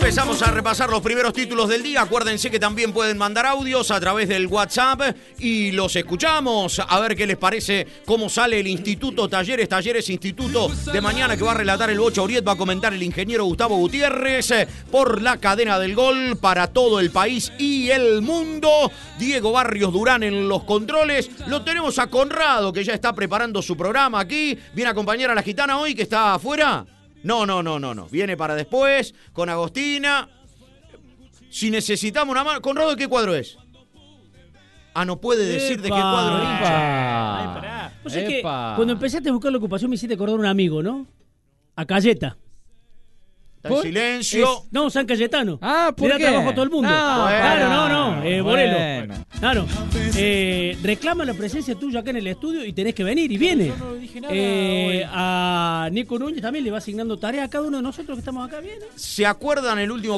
Empezamos a repasar los primeros títulos del día. Acuérdense que también pueden mandar audios a través del WhatsApp y los escuchamos. A ver qué les parece, cómo sale el Instituto Talleres Instituto de mañana, que va a relatar el Bocha Uriet, va a comentar el ingeniero Gustavo Gutiérrez por la cadena del gol para todo el país y el mundo. Diego Barrios Durán en los controles. Lo tenemos a Conrado, que ya está preparando su programa aquí. Viene a acompañar a la gitana hoy, que está afuera. No. Viene para después, con Agostina. Si necesitamos una mano... ¿Conrado qué cuadro es? Ah, no puede decir de qué cuadro es hincha. O sea que cuando empezaste a buscar la ocupación me hiciste acordar a un amigo, ¿no? A Cayeta. Está en silencio. No, San Cayetano. ¿Por qué? Trabajo a todo el mundo. No, claro, Borelo. Bueno. Claro. Reclama la presencia tuya acá en el estudio y tenés que venir, y viene. Yo no dije nada. A Nico Núñez también le va asignando tareas a cada uno de nosotros que estamos acá, ¿viene? ¿Se acuerdan el último